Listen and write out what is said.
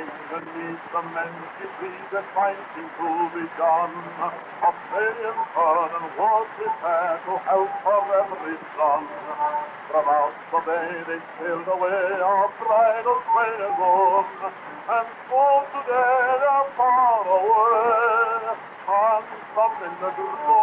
Beneath the many trees that fighting to be done, Australian sun and was prepared to help for every son. From out the bay they sailed away, our bridal train gone, and so today they're far away, and some in the